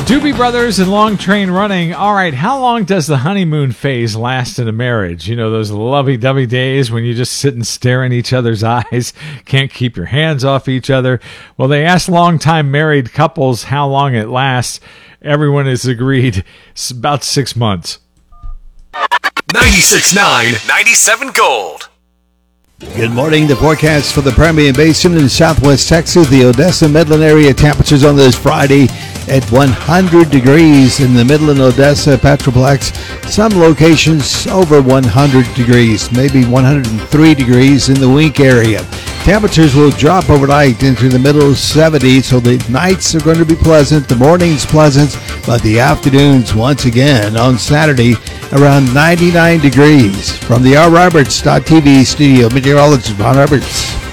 Doobie Brothers and Long Train Running. All right, how long does the honeymoon phase last in a marriage? You know, those lovey-dovey days when you just sit and stare in each other's eyes, can't keep your hands off each other. Well, they asked longtime married couples how long it lasts. Everyone has agreed it's about 6 months. 96.9, 97 Gold. Good morning. The forecast for the Permian Basin in southwest Texas, the Odessa Midland area, temperatures on this Friday at 100 degrees in the Midland, Odessa, Petroplex. Some locations over 100 degrees, maybe 103 degrees in the Wink area. Temperatures will drop overnight into the middle 70s, so the nights are going to be pleasant, the mornings pleasant, but the afternoons once again on Saturday around 99 degrees. From the RRoberts.tv studio, meteorologist Ron Roberts.